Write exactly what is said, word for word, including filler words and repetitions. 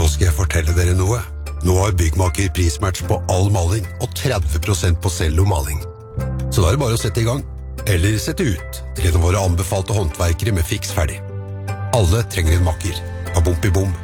Nå skal jeg fortelle dere noe. Nå har Byggmaker prismatch på all maling og tretti prosent på cello maling. Så da er det bare å sette i gang, eller sette ut til en av våre anbefalte håndverkere med fiks ferdig. Alle trenger en makker. Av Bom i Bom.